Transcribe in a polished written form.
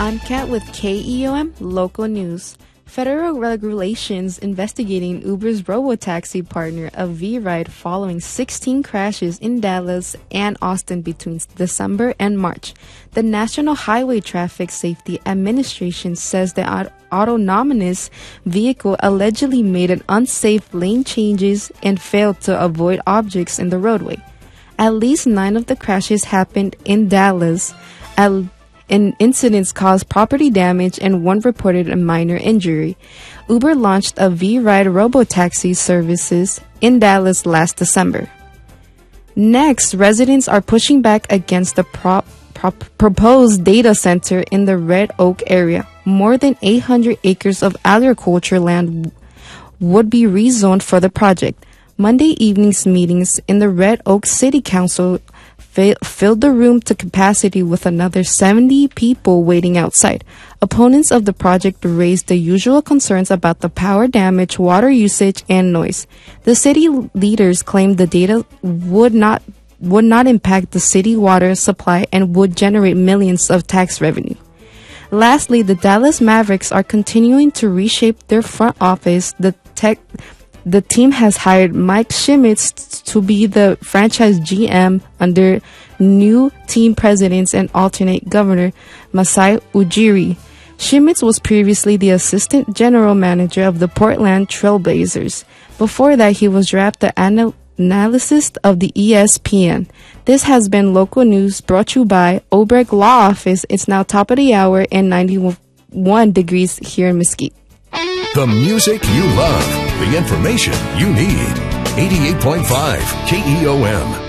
I'm Kat with KEOM Local News. Federal regulations investigating Uber's robotaxi partner, a V-Ride, following 16 crashes in Dallas and Austin between December and March. The National Highway Traffic Safety Administration says the autonomous vehicle allegedly made an unsafe lane changes and failed to avoid objects in the roadway. At least 9 of the crashes happened in Dallas. Incidents caused property damage and 1 reported a minor injury. Uber launched a V-Ride robotaxi services in Dallas last December. Next, residents are pushing back against the proposed data center in the Red Oak area. More than 800 acres of agriculture land would be rezoned for the project. Monday evening's meetings in the Red Oak City Council filled the room to capacity with another 70 people waiting outside. Opponents of the project raised the usual concerns about the power damage, water usage, and noise. The city leaders claimed the data would not impact the city water supply and would generate millions of tax revenue. Lastly, the Dallas Mavericks are continuing to reshape their front office. The team has hired Mike Schmitz to be the franchise GM under new team presidents and alternate governor Masai Ujiri. Schmitz was previously the assistant general manager of the Portland Trailblazers. Before that, he was drafted analyst of the ESPN. This has been Local News brought to you by Oberg Law Office. It's now top of the hour and 91 degrees here in Mesquite. The music you love, the information you need. 88.5 KEOM.